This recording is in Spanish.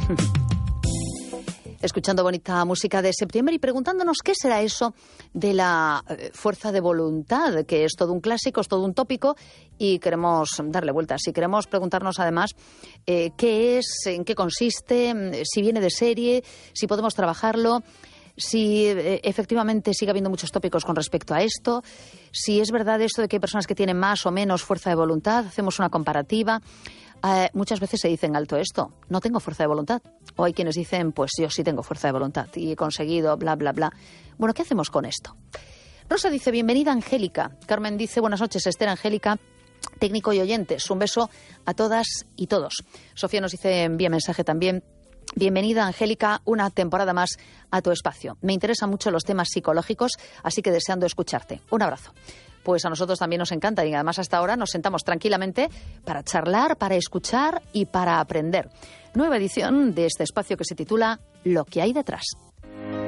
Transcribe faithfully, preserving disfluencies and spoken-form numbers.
Escuchando bonita música de septiembre y preguntándonos qué será eso de la fuerza de voluntad, que es todo un clásico, es todo un tópico y queremos darle vueltas. Y queremos preguntarnos además eh, qué es, en qué consiste, si viene de serie, si podemos trabajarlo, si eh, efectivamente sigue habiendo muchos tópicos con respecto a esto, si es verdad esto de que hay personas que tienen más o menos fuerza de voluntad, hacemos una comparativa. Eh, muchas veces se dice en alto esto, no tengo fuerza de voluntad. O hay quienes dicen, pues yo sí tengo fuerza de voluntad y he conseguido bla, bla, bla. Bueno, ¿qué hacemos con esto? Rosa dice, bienvenida Angélica. Carmen dice, buenas noches, Esther, Angélica, técnico y oyentes. Un beso a todas y todos. Sofía nos dice, envía mensaje también. Bienvenida, Angélica, una temporada más a tu espacio. Me interesan mucho los temas psicológicos, así que deseando escucharte. Un abrazo. Pues a nosotros también nos encanta y además hasta ahora nos sentamos tranquilamente para charlar, para escuchar y para aprender. Nueva edición de este espacio que se titula Lo que hay detrás.